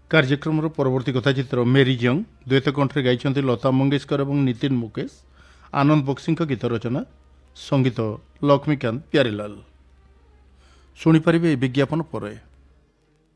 କାର୍ଯ୍ୟକ୍ରମର ପରବର୍ତ୍ତୀ କଥାଚିତ୍ର ମେରି ଜଙ୍ଗ ଦ୍ୱୈତ କଣ୍ଠରେ ଗାଇଛନ୍ତି ଲତା ମଙ୍ଗେଶକର ଏବଂ ନିତିନ ମୁକେଶ। ଆନନ୍ଦ ବକ୍ସିଙ୍କ ଗୀତ ରଚନା, ସଙ୍ଗୀତ ଲକ୍ଷ୍ମୀକାନ୍ତ ପ୍ୟାରିଲାଲ। ଶୁଣିପାରିବେ ଏହି ବିଜ୍ଞାପନ ପରେ।